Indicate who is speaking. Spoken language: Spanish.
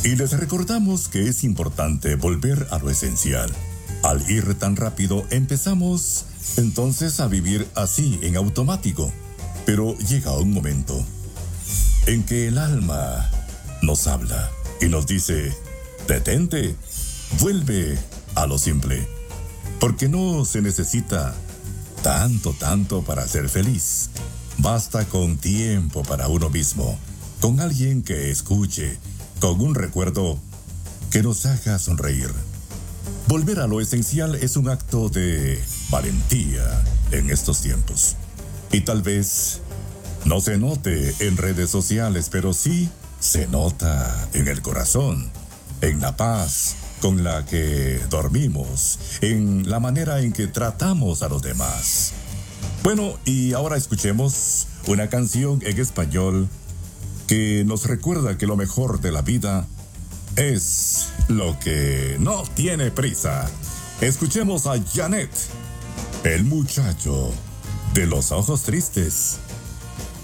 Speaker 1: Y les recordamos que es importante volver a lo esencial. Al ir tan rápido empezamos entonces a vivir así en automático. Pero llega un momento en que el alma nos habla y nos dice: detente, vuelve a lo simple. Porque no se necesita tanto para ser feliz. Basta con tiempo para uno mismo, con alguien que escuche, con un recuerdo que nos haga sonreír. Volver a lo esencial es un acto de valentía en estos tiempos. Y tal vez no se note en redes sociales, pero sí se nota en el corazón, en la paz con la que dormimos, en la manera en que tratamos a los demás. Bueno, y ahora escuchemos una canción en español que nos recuerda que lo mejor de la vida es lo que no tiene prisa. Escuchemos a Janet, el muchacho de los ojos tristes.